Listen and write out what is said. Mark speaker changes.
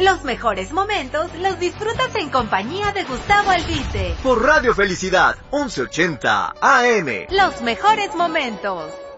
Speaker 1: Los mejores momentos los disfrutas en compañía de Gustavo Albite.
Speaker 2: Por Radio Felicidad, 1180 AM.
Speaker 1: Los mejores momentos.